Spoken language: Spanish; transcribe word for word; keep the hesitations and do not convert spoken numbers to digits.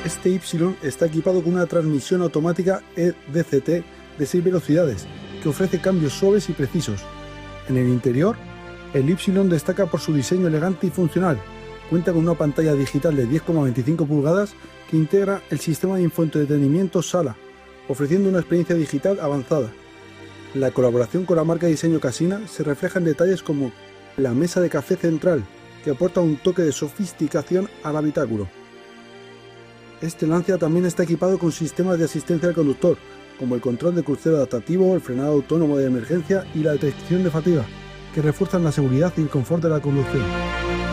Este Y está equipado con una transmisión automática E D C T de seis velocidades, que ofrece cambios suaves y precisos. En el interior, el Y destaca por su diseño elegante y funcional. Cuenta con una pantalla digital de diez coma veinticinco pulgadas que integra el sistema de infoentretenimiento Sala, ofreciendo una experiencia digital avanzada. La colaboración con la marca de diseño Casina se refleja en detalles como la mesa de café central, que aporta un toque de sofisticación al habitáculo. Este Lancia también está equipado con sistemas de asistencia al conductor, como el control de crucero adaptativo, el frenado autónomo de emergencia y la detección de fatiga, que refuerzan la seguridad y el confort de la conducción.